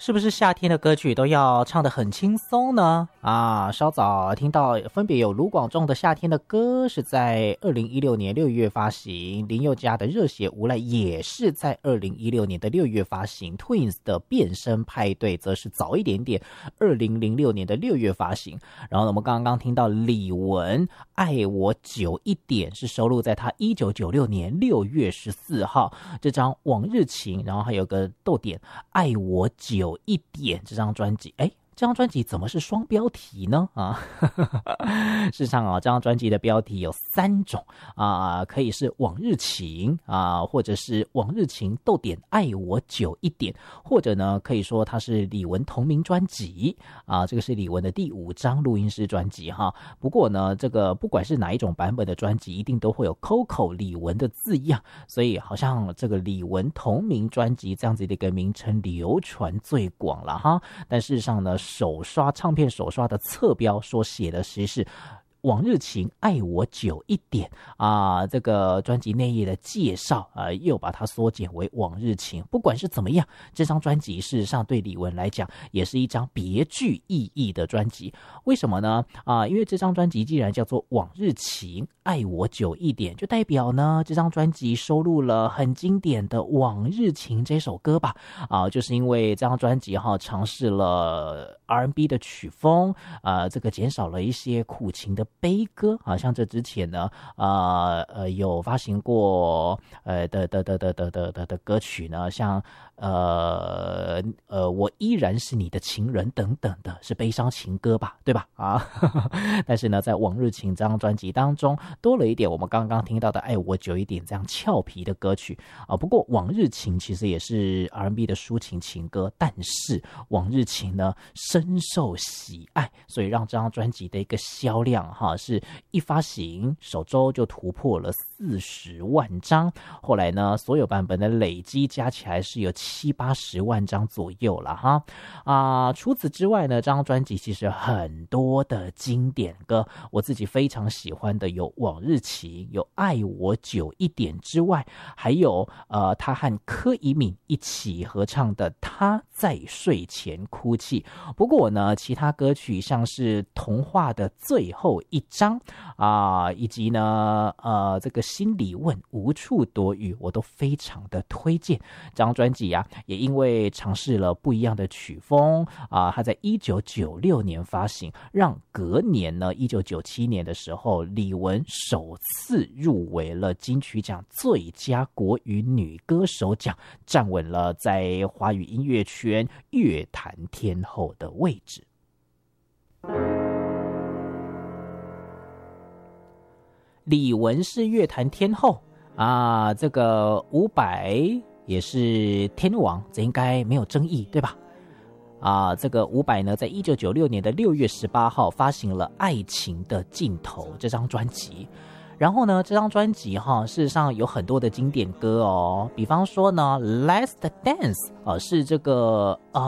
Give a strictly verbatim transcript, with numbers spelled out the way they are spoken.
是不是夏天的歌曲都要唱得很轻松呢？啊，稍早听到分别有卢广仲的《夏天的歌》是在二零一六年六月发行，林宥嘉的《热血无赖》也是在二零一六年的六月发行 ，Twins 的《变身派对》则是早一点点，二零零六年的六月发行。然后呢，我们刚刚听到李玟《爱我久一点》是收录在他一九九六年六月十四号这张《往日情》，然后还有个逗点《爱我久一点》这张专辑。哎，这张专辑怎么是双标题呢？啊，事实上啊，这张专辑的标题有三种啊，可以是往日情啊，或者是往日情逗点爱我久一点，或者呢，可以说它是李玟同名专辑啊，这个是李玟的第五张录音室专辑哈。不过呢，这个不管是哪一种版本的专辑，一定都会有 Coco 李玟的字样，所以好像这个李玟同名专辑这样子的一个名称流传最广了哈。但事实上呢，首刷唱片首刷的侧标所写的其实是往日情爱我久一点啊，这个专辑内页的介绍啊，又把它缩减为往日情。不管是怎么样，这张专辑事实上对李玟来讲也是一张别具意义的专辑。为什么呢？啊，因为这张专辑既然叫做往日情爱我久一点，就代表呢这张专辑收录了很经典的往日情这首歌吧。啊，就是因为这张专辑哈尝试了 R and B 的曲风，啊，这个减少了一些苦情的悲歌啊，像这之前呢，呃呃有发行过呃的的的的的的的的歌曲呢，像呃呃我依然是你的情人等等的，是悲伤情歌吧，对吧？啊，但是呢，在往日情这张专辑当中，多了一点我们刚刚听到的爱我久一点这样俏皮的歌曲啊。不过往日情其实也是 R and B 的抒情情歌，但是往日情呢深受喜爱，所以让这张专辑的一个销量哈是一发行首周就突破了四十万张，后来呢所有版本的累积加起来是有七八十万张左右了哈啊。除此之外呢，这张专辑其实很多的经典歌，我自己非常喜欢的有往日情，有爱我久一点之外，还有呃他和柯以敏一起合唱的他在睡前哭泣。不过呢，其他歌曲像是童话的最后一章啊，以及呢呃这个心里问无处躲雨，我都非常的推荐。这张专辑啊，也因为尝试了不一样的曲风啊，它在一九九六年发行，让隔年呢一九九七年的时候，李玟首次入围了金曲奖最佳国语女歌手奖，站稳了在华语音乐圈乐坛天后的位置。李玟是乐坛天后啊，这个伍佰也是天王，这应该没有争议，对吧？啊，这个伍佰呢，在一九九六年的六月十八号发行了《爱情的尽头》这张专辑。然后呢，这张专辑哈，事实上有很多的经典歌哦，比方说呢，《Last Dance》啊，是这个呃